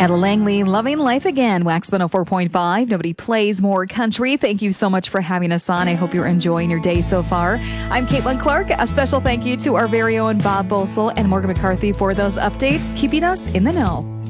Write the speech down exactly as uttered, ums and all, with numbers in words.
Ella Langley, Loving Life Again, Wax one oh four point five. Nobody plays more country. Thank you so much for having us on. I hope you're enjoying your day so far. I'm Caitlin Clark. A special thank you to our very own Bob Bosel and Morgan McCarthy for those updates, keeping us in the know.